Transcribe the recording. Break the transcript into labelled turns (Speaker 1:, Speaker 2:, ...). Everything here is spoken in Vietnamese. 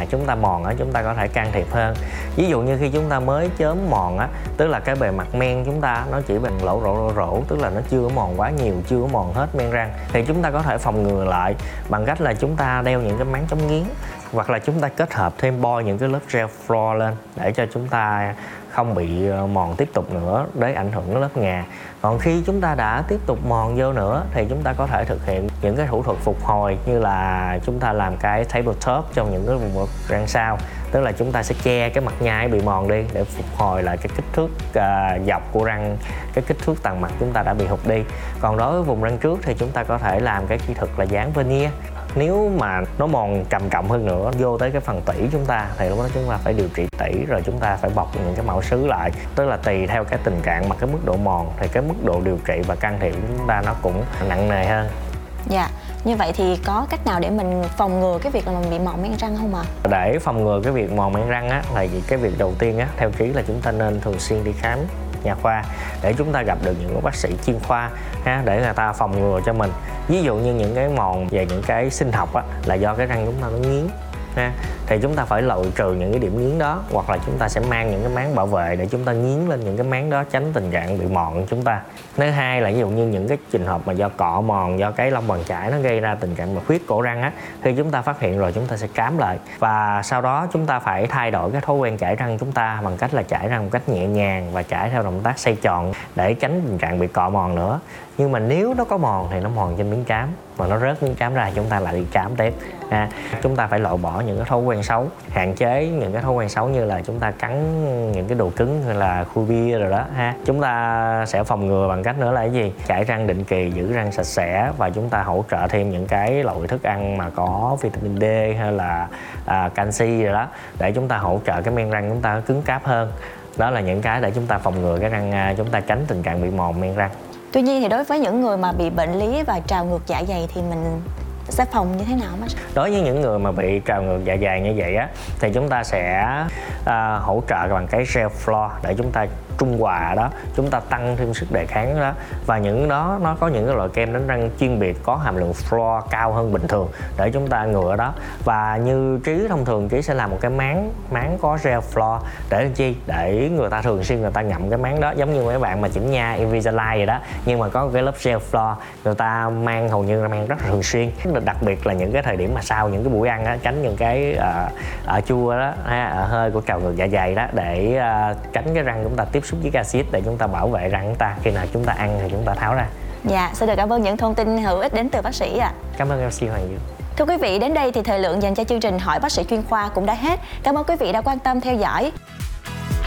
Speaker 1: lại. Chúng ta mòn á, chúng ta có thể can thiệp hơn. Ví dụ như khi chúng ta mới chớm mòn á, tức là cái bề mặt men chúng ta nó chỉ bằng lỗ, tức là nó chưa có mòn quá nhiều, chưa có mòn hết men răng, thì chúng ta có thể phòng ngừa lại bằng cách là chúng ta đeo những cái máng chống nghiến, hoặc là chúng ta kết hợp thêm bôi những cái lớp gel floor lên để cho chúng ta không bị mòn tiếp tục nữa, để ảnh hưởng đến lớp ngà. Còn khi chúng ta đã tiếp tục mòn vô nữa thì chúng ta có thể thực hiện những cái thủ thuật phục hồi, như là chúng ta làm cái tabletop trong những cái vùng răng sau, tức là chúng ta sẽ che cái mặt nhai bị mòn đi để phục hồi lại cái kích thước dọc của răng, cái kích thước tầng mặt chúng ta đã bị hụt đi. Còn đối với vùng răng trước thì chúng ta có thể làm cái kỹ thuật là dán veneer. Nếu mà nó mòn trầm trọng hơn nữa vô tới cái phần tủy chúng ta thì lúc đó chúng ta phải điều trị tủy, rồi chúng ta phải bọc những cái mẫu xứ lại, tức là tùy theo cái tình trạng mà cái mức độ mòn thì cái mức độ điều trị và can thiệp của chúng ta nó cũng nặng nề hơn.
Speaker 2: Dạ, như vậy thì có cách nào để mình phòng ngừa cái việc là mình bị mòn men răng không ạ?
Speaker 1: Để phòng ngừa cái việc mòn men răng á, thì cái việc đầu tiên á, theo Trí là chúng ta nên thường xuyên đi khám nhà khoa để chúng ta gặp được những bác sĩ chuyên khoa ha, để người ta phòng ngừa cho mình. Ví dụ như những cái mòn về những cái sinh học á, là do cái răng chúng ta nó nghiến ha, thì chúng ta phải loại trừ những cái điểm nghiến đó, hoặc là chúng ta sẽ mang những cái máng bảo vệ để chúng ta nghiến lên những cái máng đó, tránh tình trạng bị mòn của chúng ta. Thứ hai là ví dụ như những cái trường hợp mà do cọ mòn, do cái lông bàn chải nó gây ra tình trạng mà khuyết cổ răng á, khi chúng ta phát hiện rồi chúng ta sẽ cám lại, và sau đó chúng ta phải thay đổi cái thói quen chải răng chúng ta bằng cách là chải răng một cách nhẹ nhàng và chải theo động tác xoay tròn để tránh tình trạng bị cọ mòn nữa. Nhưng mà nếu nó có mòn thì nó mòn trên miếng cám, mà nó rớt miếng cám ra chúng ta lại đi cám tiếp. Chúng ta phải loại bỏ những cái thói quen xấu, hạn chế những cái thói quen xấu như là chúng ta cắn những cái đồ cứng hay là khui bia rồi đó ha. Chúng ta sẽ phòng ngừa bằng cách nữa là cái gì? Chải răng định kỳ, giữ răng sạch sẽ, và chúng ta hỗ trợ thêm những cái loại thức ăn mà có vitamin D hay là canxi rồi đó, để chúng ta hỗ trợ cái men răng chúng ta cứng cáp hơn. Đó là những cái để chúng ta phòng ngừa cái răng, chúng ta tránh tình trạng bị mòn men răng.
Speaker 2: Tuy nhiên thì đối với những người mà bị bệnh lý và trào ngược dạ dày thì mình sẽ phòng như thế nào bác?
Speaker 1: Đối với những người mà bị trào ngược dạ dày như vậy á, thì chúng ta sẽ hỗ trợ bằng cái gel floor để chúng ta trung hòa đó, chúng ta tăng thêm sức đề kháng đó. Và những đó nó có những cái loại kem đánh răng chuyên biệt có hàm lượng floor cao hơn bình thường để chúng ta ngừa đó. Và như Trí thông thường Trí sẽ làm một cái máng có gel floor để làm chi? Để người ta thường xuyên người ta ngậm cái máng đó, giống như mấy bạn mà chỉnh nha Invisalign vậy đó, nhưng mà có cái lớp gel floor người ta mang, hầu như là mang rất là thường xuyên, đặc biệt là những cái thời điểm mà sau những cái buổi ăn á, tránh những cái chua đó ha, hơi của trào ngược dạ dày đó, để tránh cái răng chúng ta tiếp xúc với axit, để chúng ta bảo vệ răng chúng ta khi nào chúng ta ăn thì chúng ta tháo ra.
Speaker 2: Dạ, xin được cảm ơn những thông tin hữu ích đến từ bác sĩ ạ.
Speaker 1: Cảm ơn MC Hoàng Dương.
Speaker 2: Thưa quý vị, đến đây thì thời lượng dành cho chương trình Hỏi Bác sĩ chuyên khoa cũng đã hết. Cảm ơn quý vị đã quan tâm theo dõi.